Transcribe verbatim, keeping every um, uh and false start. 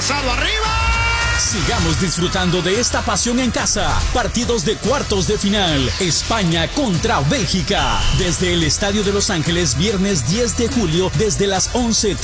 lanzado arriba. Sigamos disfrutando de esta pasión en casa. Partidos de cuartos de final. España contra Bélgica. Desde el Estadio de Los Ángeles, viernes diez de julio, desde las once.